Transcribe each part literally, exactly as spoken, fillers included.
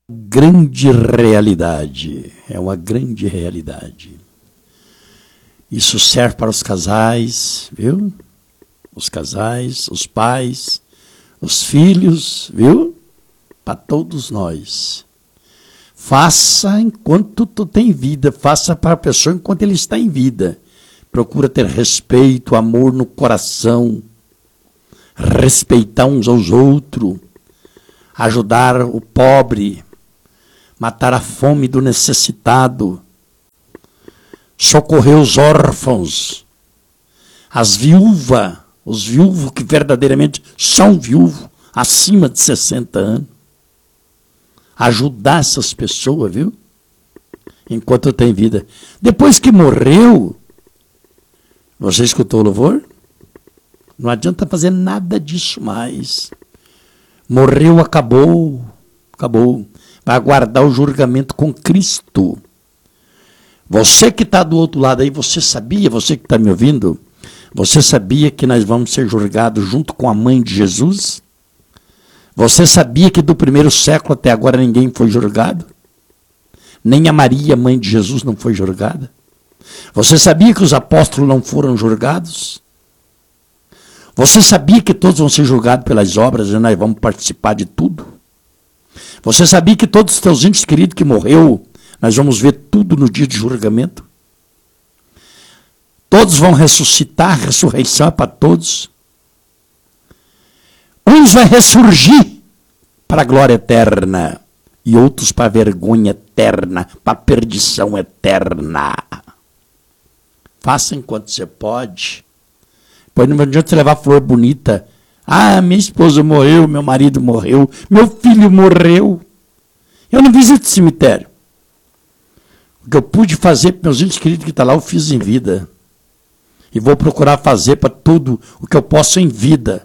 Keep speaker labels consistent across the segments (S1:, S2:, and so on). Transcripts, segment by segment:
S1: grande realidade, é uma grande realidade. Isso serve para os casais, viu? Os casais, os pais, os filhos, viu? Para todos nós. Faça enquanto tu tem vida, faça para a pessoa enquanto ele está em vida. Procura ter respeito, amor no coração, respeitar uns aos outros, ajudar o pobre, matar a fome do necessitado, socorrer os órfãos, as viúvas, os viúvos que verdadeiramente são viúvos, acima de sessenta anos. Ajudar essas pessoas, viu? Enquanto tem vida. Depois que morreu, você escutou o louvor? Não adianta fazer nada disso mais. Morreu, acabou. Acabou. Vai aguardar o julgamento com Cristo. Você que está do outro lado aí, você sabia, você que está me ouvindo, você sabia que nós vamos ser julgados junto com a mãe de Jesus? Você sabia que do primeiro século até agora ninguém foi julgado? Nem a Maria, mãe de Jesus, não foi julgada? Você sabia que os apóstolos não foram julgados? Você sabia que todos vão ser julgados pelas obras e nós vamos participar de tudo? Você sabia que todos os teus entes queridos que morreu, nós vamos ver tudo no dia de julgamento? Todos vão ressuscitar, a ressurreição é para todos. Uns vai ressurgir para a glória eterna e outros para a vergonha eterna, para a perdição eterna. Faça enquanto você pode. Pois não adianta você levar flor bonita. Ah, minha esposa morreu, meu marido morreu, meu filho morreu. Eu não visito cemitério. O que eu pude fazer para meus entes queridos que estão lá, eu fiz em vida. E vou procurar fazer para tudo o que eu posso em vida.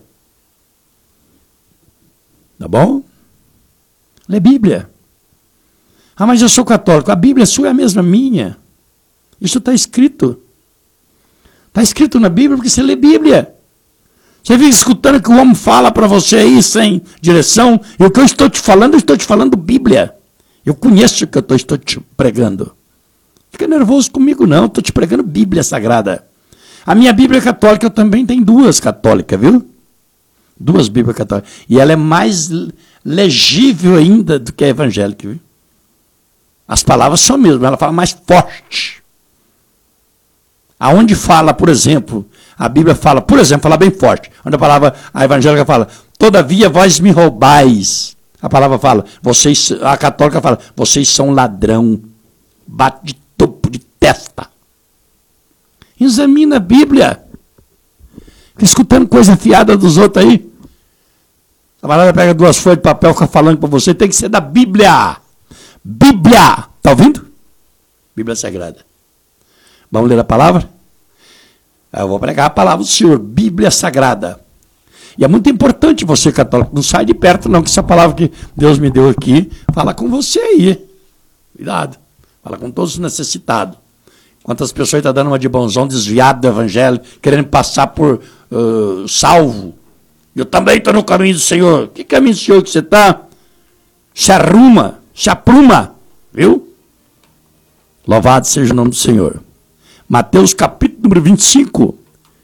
S1: Tá bom? Lê Bíblia. Ah, mas eu sou católico. A Bíblia sua é a mesma minha. Isso está escrito. Está escrito na Bíblia porque você lê Bíblia. Você fica escutando o que o homem fala para você aí sem direção. E o que eu estou te falando, eu estou te falando Bíblia. Eu conheço o que eu tô, estou te pregando. Fica nervoso comigo não, estou te pregando Bíblia Sagrada. A minha Bíblia católica, eu também tenho duas católicas, viu? Duas Bíblias católicas. E ela é mais legível ainda do que a evangélica, viu? As palavras são mesmo, ela fala mais forte. Aonde fala, por exemplo, a Bíblia fala, por exemplo, fala bem forte. Onde a palavra, a evangélica fala, todavia vós me roubais. A palavra fala, vocês, a católica fala, vocês são ladrão. Bate de topo, de testa. Examina a Bíblia. Fica escutando coisa fiada dos outros aí. A palavra pega duas folhas de papel e fica falando para você, tem que ser da Bíblia. Bíblia. Está ouvindo? Bíblia Sagrada. Vamos ler a palavra? Eu vou pregar a palavra do Senhor, Bíblia Sagrada. E é muito importante você, católico, não sai de perto não, que essa palavra que Deus me deu aqui, fala com você aí. Cuidado. Fala com todos os necessitados. Quantas pessoas estão dando uma de bonzão, desviado do evangelho, querendo passar por uh, salvo. Eu também estou no caminho do Senhor. Que caminho do Senhor que você está? Se arruma, se apruma, viu? Louvado seja o nome do Senhor. Mateus capítulo número vinte e cinco.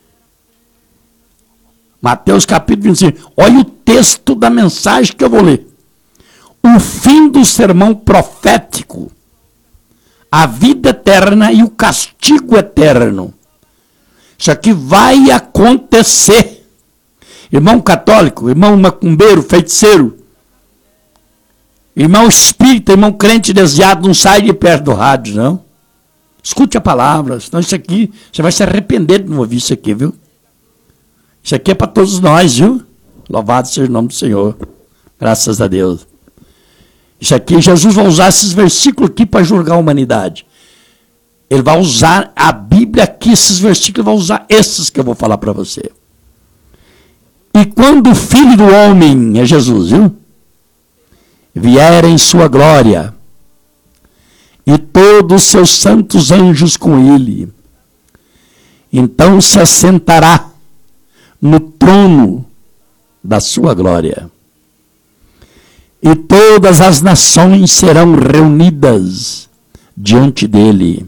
S1: Mateus capítulo vinte e cinco. Olha o texto da mensagem que eu vou ler. O fim do sermão profético. A vida eterna e o castigo eterno. Isso aqui vai acontecer. Irmão católico, irmão macumbeiro, feiticeiro, irmão espírita, irmão crente desviado, não sai de perto do rádio, não. Escute a palavra, senão isso aqui, você vai se arrepender de não ouvir isso aqui, viu? Isso aqui é para todos nós, viu? Louvado seja o nome do Senhor. Graças a Deus. Isso aqui, Jesus vai usar esses versículos aqui para julgar a humanidade. Ele vai usar a Bíblia aqui, esses versículos, ele vai usar esses que eu vou falar para você. E quando o Filho do Homem, é Jesus, viu? Vier em sua glória, e todos os seus santos anjos com ele, então se assentará no trono da sua glória. E todos todas as nações serão reunidas diante dele,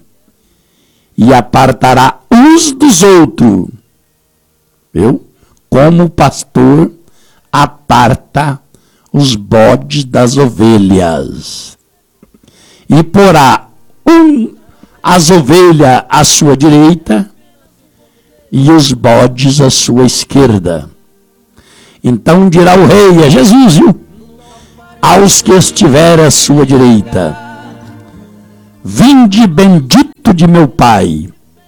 S1: e apartará uns dos outros, viu? Como o pastor aparta os bodes das ovelhas, e porá um, as ovelhas à sua direita e os bodes à sua esquerda. Então dirá o rei, é Jesus, viu? Aos que estiverem à sua direita: vinde bendito de meu Pai,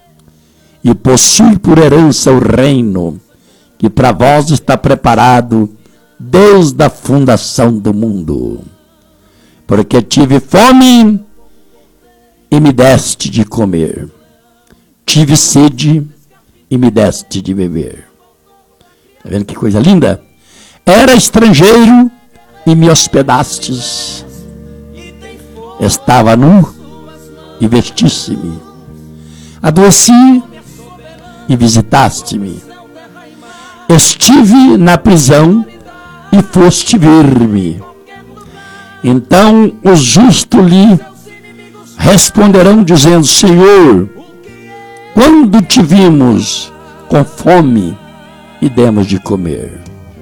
S1: e possui por herança o reino que para vós está preparado desde a fundação do mundo. Porque tive fome e me deste de comer, tive sede e me deste de beber. Está vendo que coisa linda? Era estrangeiro e me hospedastes, estava nu e vestiste-me, adoeci e visitaste-me, estive na prisão e foste ver-me. Então os justos lhe responderão dizendo: Senhor, quando te vimos com fome e demos de comer,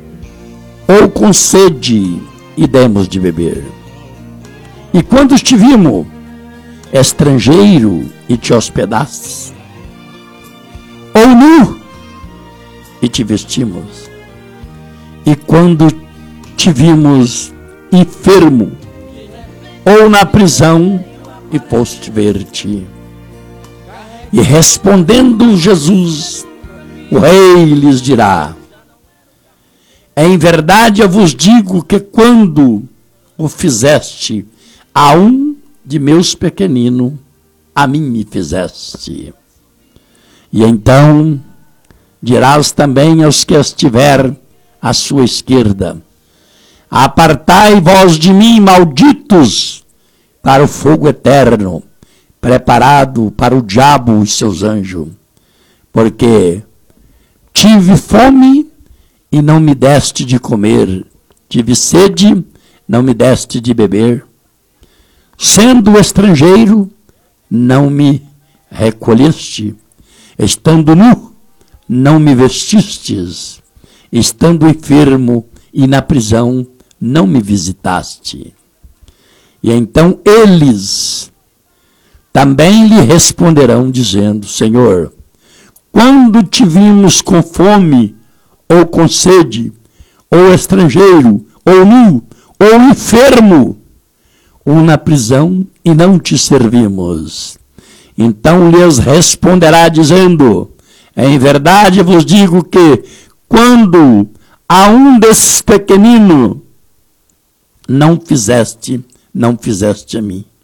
S1: ou com sede e demos de beber? E quando te vimos estrangeiro e te hospedastes, ou nu e te vestimos? E quando te vimos enfermo ou na prisão e foste ver-te? E respondendo Jesus, o rei lhes dirá: em verdade eu vos digo que quando o fizeste a um de meus pequeninos, a mim me fizeste. E então dirás também aos que estiver à sua esquerda: apartai vós de mim, malditos, para o fogo eterno, preparado para o diabo e seus anjos. Porque tive fome e não me deste de comer, tive sede, não me deste de beber, sendo estrangeiro, não me recolheste, estando nu, não me vestistes, estando enfermo e na prisão, não me visitaste. E então eles também lhe responderão, dizendo: Senhor, quando te vimos com fome, ou com sede, ou estrangeiro, ou nu, ou enfermo, ou na prisão, e não te servimos? Então lhes responderá, dizendo: em verdade vos digo que, quando a um desses pequeninos não fizeste, não fizeste a mim.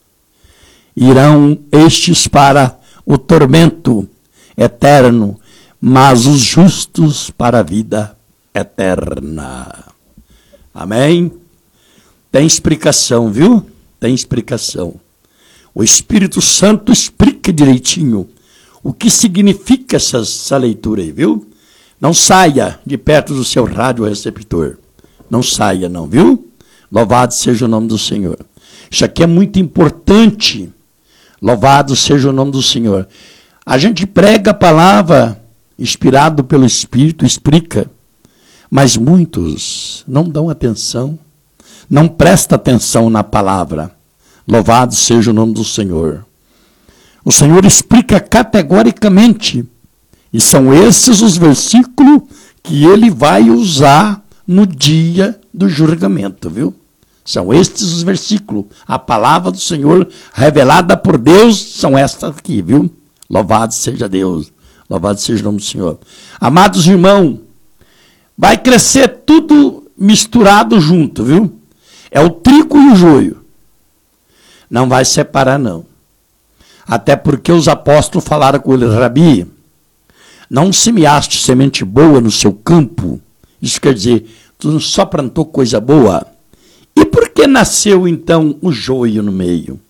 S1: Irão estes para o tormento eterno, mas os justos para a vida eterna. Amém? Tem explicação, viu? Tem explicação. O Espírito Santo explica direitinho o que significa essa, essa leitura aí, viu? Não saia de perto do seu rádio receptor. Não saia não, viu? Louvado seja o nome do Senhor. Isso aqui é muito importante. Louvado seja o nome do Senhor. A gente prega a palavra inspirado pelo Espírito, explica, mas muitos não dão atenção, não prestam atenção na palavra. Louvado seja o nome do Senhor. O Senhor explica categoricamente, e são esses os versículos que ele vai usar no dia do julgamento, viu? São estes os versículos. A palavra do Senhor revelada por Deus são estas aqui, viu? Louvado seja Deus. Louvado seja o nome do Senhor. Amados irmãos, vai crescer tudo misturado junto, viu? É o trigo e o joio. Não vai separar, não. Até porque os apóstolos falaram com ele: Rabi, não semeaste semente boa no seu campo? Isso quer dizer, tu só plantou coisa boa. E por que nasceu, então, o joio no meio?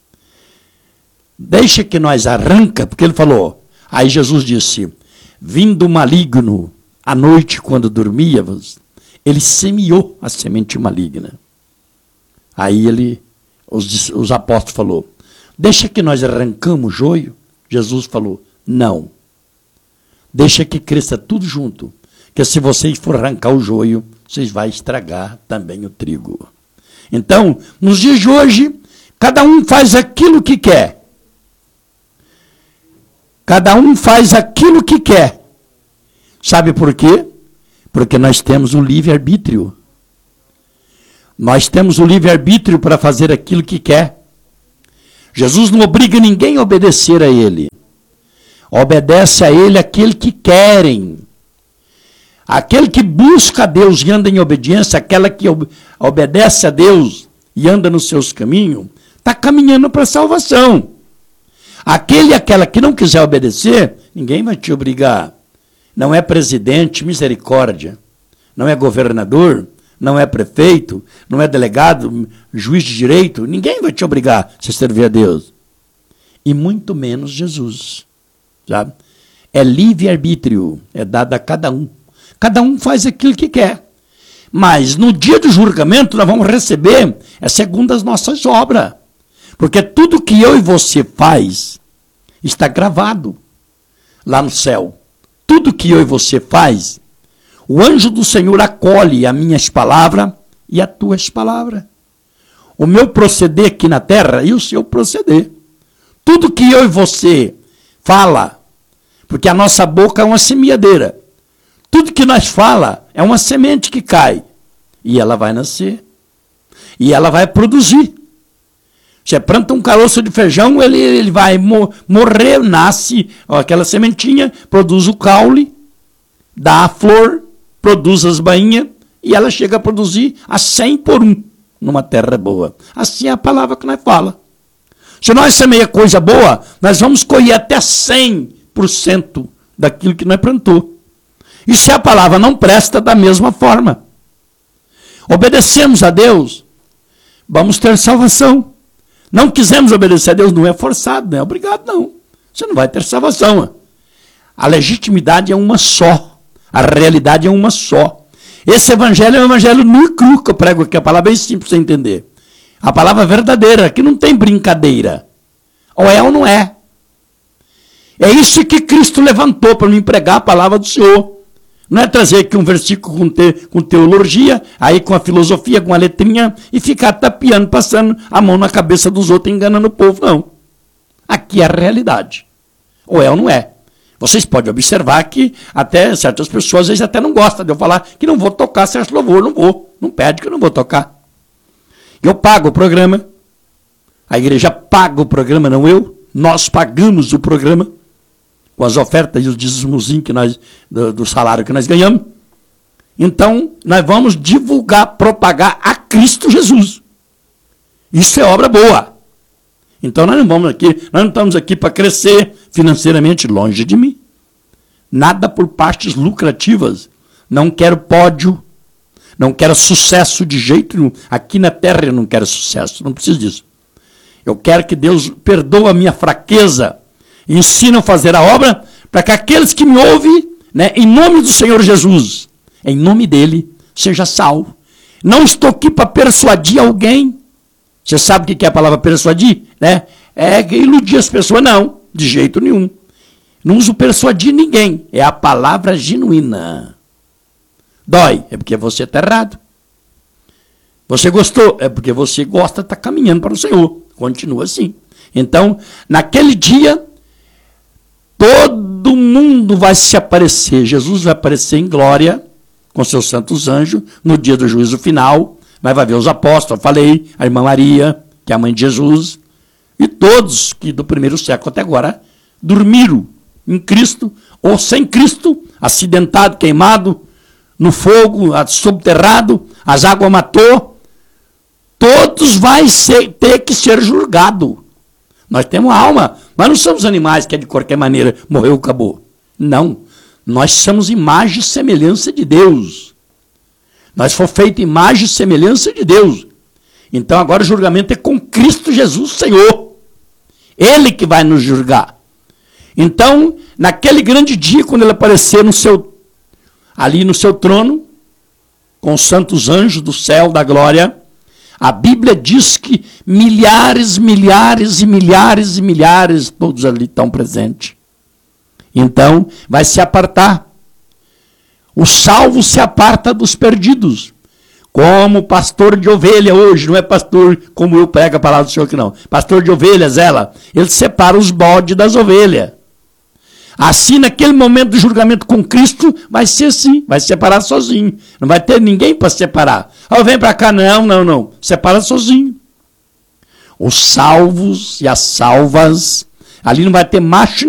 S1: Deixa que nós arranca, porque ele falou. Aí Jesus disse: vindo o maligno, à noite, quando dormíamos, ele semeou a semente maligna. Aí ele, os, os apóstolos falou, deixa que nós arrancamos o joio. Jesus falou, não. Deixa que cresça tudo junto. Que se vocês for arrancar o joio, vocês vão estragar também o trigo. Então, nos dias de hoje, cada um faz aquilo que quer. Cada um faz aquilo que quer. Sabe por quê? Porque nós temos o livre-arbítrio. Nós temos o livre-arbítrio para fazer aquilo que quer. Jesus não obriga ninguém a obedecer a ele. Obedece a ele aquele que querem. Aquele que busca a Deus e anda em obediência, aquela que obedece a Deus e anda nos seus caminhos, está caminhando para a salvação. Aquele e aquela que não quiser obedecer, ninguém vai te obrigar. Não é presidente, misericórdia. Não é governador, não é prefeito, não é delegado, juiz de direito. Ninguém vai te obrigar a servir a Deus. E muito menos Jesus. Sabe? É livre-arbítrio, é dado a cada um. Cada um faz aquilo que quer. Mas no dia do julgamento nós vamos receber é segundo as nossas obras. Porque tudo que eu e você faz está gravado lá no céu. Tudo que eu e você faz, o anjo do Senhor acolhe as minhas palavras e as tuas palavras. O meu proceder aqui na terra e o seu proceder. Tudo que eu e você fala, porque a nossa boca é uma semeadeira. Tudo que nós fala é uma semente que cai. E ela vai nascer. E ela vai produzir. Você planta um caroço de feijão, ele, ele vai mo- morrer, nasce, ó, aquela sementinha, produz o caule, dá a flor, produz as bainhas, e ela chega a produzir a cem por um, numa terra boa. Assim é a palavra que nós fala. Se nós semeia coisa boa, nós vamos colher até cem por cento daquilo que nós plantou. E se a palavra não presta, da mesma forma. Obedecemos a Deus, vamos ter salvação. Não quisemos obedecer a Deus, não é forçado, não é obrigado, não. Você não vai ter salvação. A legitimidade é uma só. A realidade é uma só. Esse evangelho é um evangelho nu e cru que eu prego aqui. A palavra é simples de você entender. A palavra verdadeira, que não tem brincadeira. Ou é ou não é. É isso que Cristo levantou para me pregar a palavra do Senhor. Não é trazer aqui um versículo com, te, com teologia, aí com a filosofia, com a letrinha, e ficar tapeando, passando a mão na cabeça dos outros, enganando o povo, não. Aqui é a realidade. Ou é ou não é. Vocês podem observar que até certas pessoas, às vezes, até não gostam de eu falar que não vou tocar certo louvor, não vou. Não pede que eu não vou tocar. Eu pago o programa, a igreja paga o programa, não eu. Nós pagamos o programa, com as ofertas e os dízimozinhos que nós, do, do salário que nós ganhamos. Então, nós vamos divulgar, propagar a Cristo Jesus. Isso é obra boa. Então, nós não vamos aqui, nós não estamos aqui para crescer financeiramente, longe de mim. Nada por partes lucrativas. Não quero pódio, não quero sucesso de jeito nenhum. Aqui na terra eu não quero sucesso, não preciso disso. Eu quero que Deus perdoe a minha fraqueza, ensinam a fazer a obra, para que aqueles que me ouvem, né, em nome do Senhor Jesus, em nome dele, seja salvo. Não estou aqui para persuadir alguém. Você sabe o que é a palavra persuadir? Né? É iludir as pessoas. Não, de jeito nenhum. Não uso persuadir ninguém. É a palavra genuína. Dói, é porque você está errado. Você gostou, é porque você gosta, está caminhando para o Senhor. Continua assim. Então, naquele dia, todo mundo vai se aparecer. Jesus vai aparecer em glória com seus santos anjos no dia do juízo final. Mas vai ver os apóstolos, eu falei, a irmã Maria, que é a mãe de Jesus, e todos que do primeiro século até agora dormiram em Cristo, ou sem Cristo, acidentado, queimado, no fogo, subterrado, as águas matou. Todos vão ter que ser julgados. Nós temos alma. Nós não somos animais que é de qualquer maneira morreu, acabou. Não. Nós somos imagem e semelhança de Deus. Nós fomos feitos imagem e semelhança de Deus. Então agora o julgamento é com Cristo Jesus, Senhor. Ele que vai nos julgar. Então, naquele grande dia, quando ele aparecer no seu, ali no seu trono, com os santos anjos do céu, da glória, A Bíblia diz que milhares, milhares e milhares e milhares, todos ali estão presentes. Então, vai se apartar. O salvo se aparta dos perdidos. Como pastor de ovelha hoje, não é pastor como eu prego a palavra do Senhor que não. Pastor de ovelhas, ela, ele separa os bodes das ovelhas. Assim, naquele momento do julgamento com Cristo, vai ser assim, vai separar sozinho. Não vai ter ninguém para separar. Ah, vem para cá, não, não, não. Separa sozinho. Os salvos e as salvas, ali não vai ter macho